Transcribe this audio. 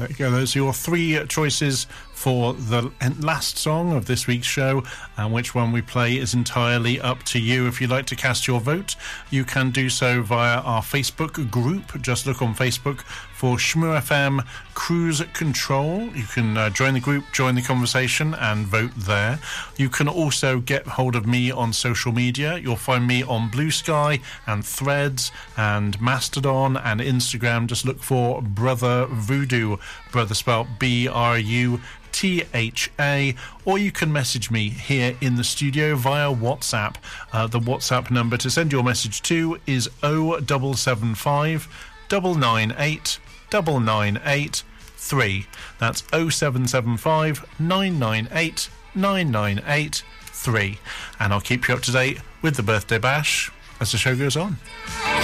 There you go. Those are your three choices for the last song of this week's show, and which one we play is entirely up to you. If you'd like to cast your vote, you can do so via our Facebook group. Just look on Facebook for Shmoo FM Cruise Control. You can join the group, join the conversation, and vote there. You can also get hold of me on social media. You'll find me on Blue Sky and Threads and Mastodon and Instagram. Just look for Brother Voodoo, brother spelled BRUTHA, or you can message me here in the studio via WhatsApp. The WhatsApp number to send your message to is 0775 998 9983. That's 0775 998 9983. And I'll keep you up to date with the birthday bash as the show goes on.